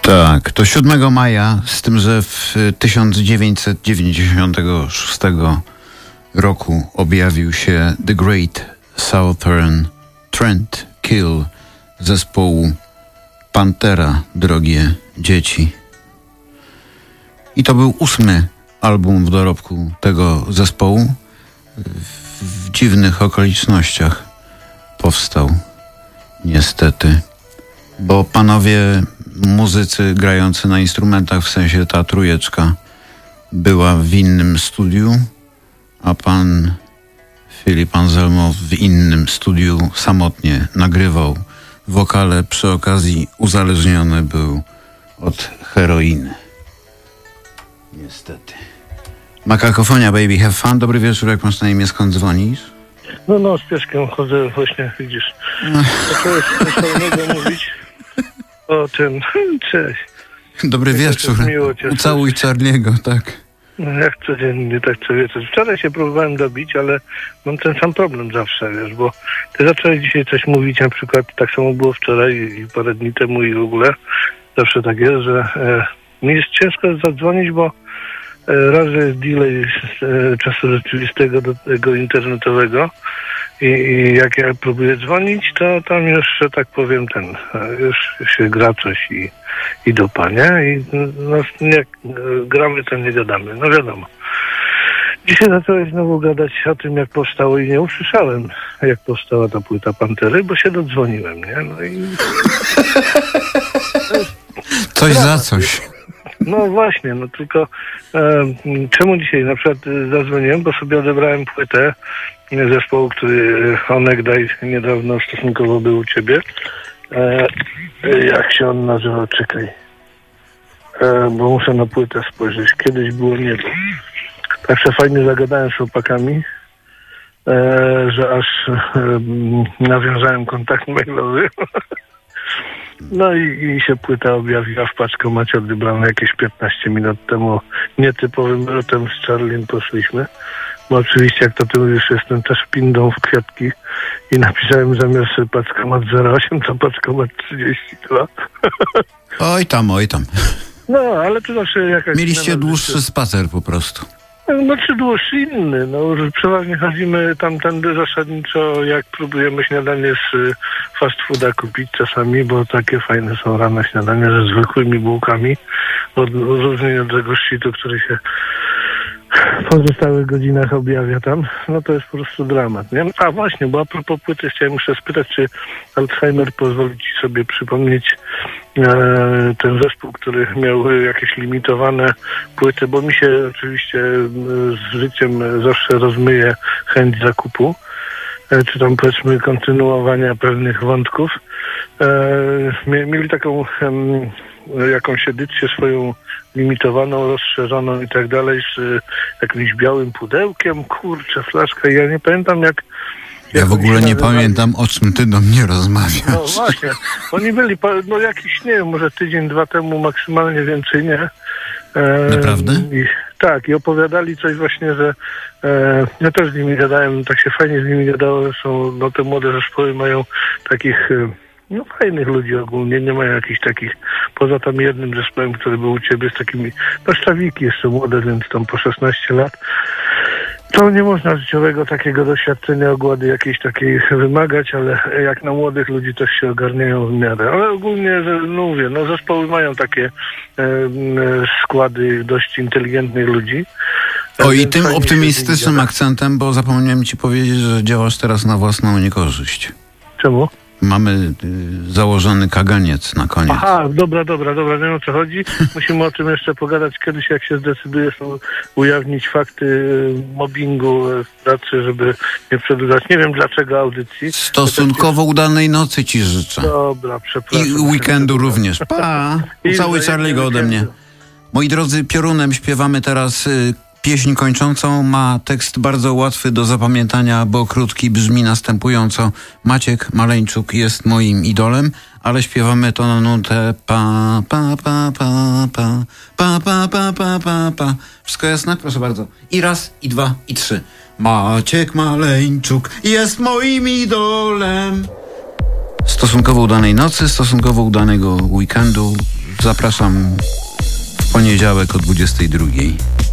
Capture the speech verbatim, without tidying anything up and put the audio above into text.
Tak, to siódmego maja, z tym, że w tysiąc dziewięćset dziewięćdziesiątego szóstego roku objawił się The Great Southern Trend Kill zespołu Pantera, drogie dzieci. I to był ósmy album w dorobku tego zespołu. W dziwnych okolicznościach powstał, niestety. Bo panowie muzycy grający na instrumentach, w sensie ta trójeczka, była w innym studiu, a pan Filip Anselmo w innym studiu samotnie nagrywał wokale. Przy okazji uzależniony był od heroiny. Niestety. Makakofonia, baby, have fun. Dobry wieczór, jak masz na imię, skąd dzwonisz? No, no, z pieskiem chodzę właśnie, widzisz. Zacząłeś coś fajnego mówić o tym. Cześć. Dobry Jak wieczór. Ucałuj Charliego, tak. No, jak codziennie, tak co wieczór. Wczoraj się próbowałem dobić, ale mam ten sam problem zawsze, wiesz, bo ty zacząłeś dzisiaj coś mówić, na przykład tak samo było wczoraj i parę dni temu i w ogóle. Zawsze tak jest, że e, mi jest ciężko zadzwonić, bo e, raz, że jest delay z e, czasu rzeczywistego do tego internetowego i, i jak ja próbuję dzwonić, to tam już, że tak powiem, ten, już się gra coś i, i dupa, nie? I no, nie gramy, to nie gadamy, no wiadomo. Dzisiaj zacząłeś znowu gadać o tym, jak powstało i nie usłyszałem, jak powstała ta płyta Pantery, bo się dodzwoniłem, nie? No i... Coś za coś. No właśnie, no tylko e, czemu dzisiaj na przykład zadzwoniłem, bo sobie odebrałem płytę zespołu, który onegdaj niedawno stosunkowo był u ciebie. E, jak się on nazywa? Czekaj. E, bo muszę na płytę spojrzeć. Kiedyś było niebo. Także fajnie zagadałem z chłopakami, e, że aż e, nawiązałem kontakt mailowy. No i, i się płyta objawiła w paczkomacie, odebrana jakieś piętnaście minut temu. Nietypowym lotem z Charliem poszliśmy. Bo oczywiście, jak to ty mówisz, jestem też pindą w kwiatki i napisałem zamiast paczkomat zero osiem, to paczkomat trzydzieści dwa. Oj tam, oj tam. No, ale to zawsze jakaś... Mieliście dłuższy spacer po prostu. No czy dłuższy inny, no przeważnie chodzimy tamtędy zasadniczo, jak próbujemy śniadanie z fast fooda kupić czasami, bo takie fajne są rano śniadania ze zwykłymi bułkami, od różnienia od tego szczytu, który się w pozostałych godzinach objawia tam, no to jest po prostu dramat, nie? A właśnie, bo a propos płyty chciałem jeszcze spytać, czy Alzheimer pozwoli ci sobie przypomnieć e, ten zespół, który miał jakieś limitowane płyty, bo mi się oczywiście z życiem zawsze rozmyje chęć zakupu, e, czy tam powiedzmy kontynuowania pewnych wątków. E, mieli taką e, jakąś edycję swoją limitowaną, rozszerzoną i tak dalej, z jakimś białym pudełkiem, kurczę, flaszka. Ja nie pamiętam jak... Ja w ogóle nie pamiętam, o czym ty do mnie rozmawiasz. No właśnie. Oni byli, no jakiś, nie wiem, może tydzień, dwa temu, maksymalnie więcej, nie? E, Naprawdę? I, tak, i opowiadali coś właśnie, że e, ja też z nimi gadałem, tak się fajnie z nimi gadało, zresztą no te młode zespoły mają takich... E, No fajnych ludzi ogólnie, nie mają jakichś takich, poza tam jednym zespołem, który był u ciebie z takimi, no szczawiki jeszcze młode, więc tam po szesnaście lat. To nie można życiowego takiego doświadczenia, ogłady jakiejś takiej wymagać, ale jak na młodych ludzi też się ogarniają w miarę. Ale ogólnie, no mówię, no zespoły mają takie e, składy dość inteligentnych ludzi. O i tym optymistycznym akcentem, bo zapomniałem ci powiedzieć, że działasz teraz na własną niekorzyść. Czemu? Mamy y, założony kaganiec na koniec. Aha, dobra, dobra, dobra, nie wiem o co chodzi. Musimy o tym jeszcze pogadać kiedyś, jak się zdecydujesz ujawnić fakty mobbingu w pracy, żeby nie przedłużać. Nie wiem dlaczego audycji. Stosunkowo udanej nocy ci życzę. Dobra, przepraszam. I weekendu również. Pa! Cały Charliego ode mnie. Moi drodzy, piorunem śpiewamy teraz y, pieśń kończącą. Ma tekst bardzo łatwy do zapamiętania, bo krótki, brzmi następująco. Maciek Maleńczuk jest moim idolem, ale śpiewamy to na nutę pa, pa, pa, pa, pa, pa, pa, pa, pa, pa, pa. Wszystko jasne? Proszę bardzo. I raz, i dwa, i trzy. Maciek Maleńczuk jest moim idolem. Stosunkowo udanej nocy, stosunkowo udanego weekendu. zapraszam w poniedziałek o dwudziestej drugiej.